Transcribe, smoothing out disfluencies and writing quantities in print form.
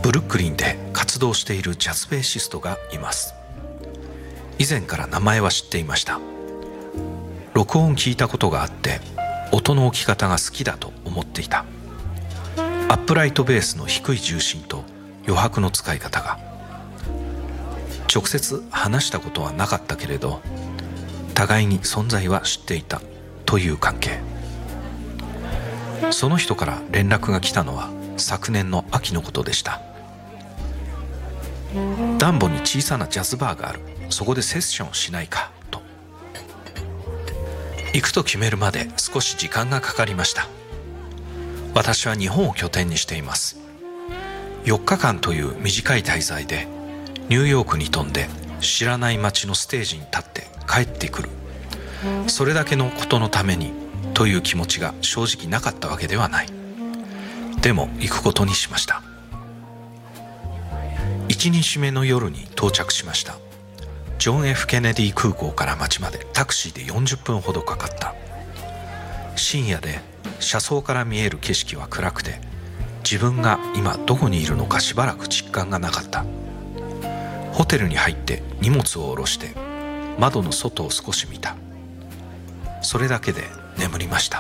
ブルックリンで活動しているジャズベーシストがいます。以前から名前は知っていました。録音聞いたことがあって音の置き方が好きだと思っていた。アップライトベースの低い重心と余白の使い方が。直接話したことはなかったけれど互いに存在は知っていたという関係。その人から連絡が来たのは昨年の秋のことでした。ダンボに小さなジャズバーがある、そこでセッションしないかと。行くと決めるまで少し時間がかかりました。私は日本を拠点にしています。4日間という短い滞在でニューヨークに飛んで知らない街のステージに立って帰ってくる、それだけのことのためにという気持ちが正直なかったわけではない。でも行くことにしました。1日目の夜に到着しました。ジョン・ F ・ケネディ空港から街までタクシーで40分ほどかかった。深夜で車窓から見える景色は暗くて自分が今どこにいるのかしばらく実感がなかった。ホテルに入って荷物を下ろして窓の外を少し見た。それだけで眠りました。